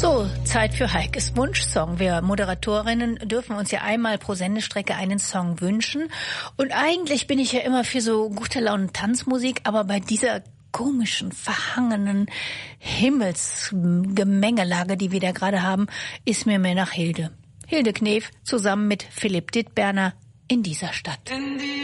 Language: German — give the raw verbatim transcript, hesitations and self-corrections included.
So, Zeit für Heikes Wunschsong. Wir Moderatorinnen dürfen uns ja einmal pro Sendestrecke einen Song wünschen. Und eigentlich bin ich ja immer für so gute Laune Tanzmusik, aber bei dieser komischen, verhangenen Himmelsgemengelage, die wir da gerade haben, ist mir mehr nach Hilde. Hilde Knef zusammen mit Philipp Dittberner in dieser Stadt.